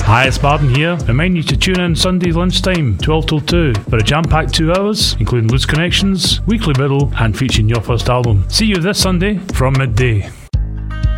Hi, it's Martin here. Remind you to tune in Sunday lunchtime, 12 till 2, for a jam-packed 2 hours, including Loose Connections, Weekly Middle, and featuring your first album. See you this Sunday from midday.